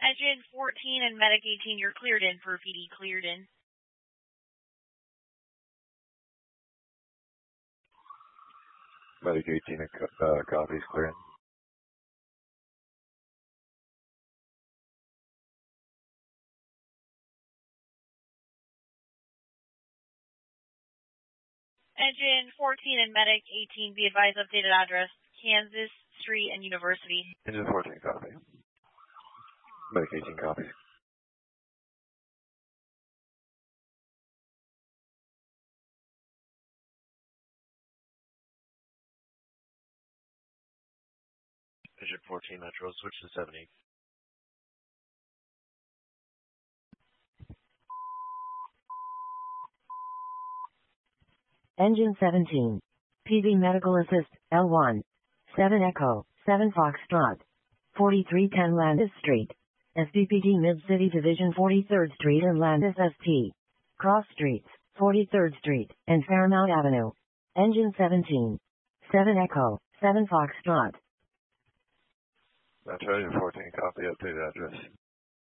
Engine 14 and Medic 18, you're cleared in for PD, cleared in. Medic 18 copies, clear in. Engine 14 and Medic 18, be advised updated address, Kansas Street and University. Engine 14 copy. Medic 18 copies. Engine 14 Metro, switch to 70. Engine 17. PV Medical Assist, L1. 7 Echo, 7 Foxtrot. 4310 Landis Street. SBPD Mid-City Division 43rd Street and Landis ST. Cross Streets, 43rd Street, and Fairmount Avenue. Engine 17. 7 Echo, 7 Foxtrot. Metro Engine 14 copy, updated address.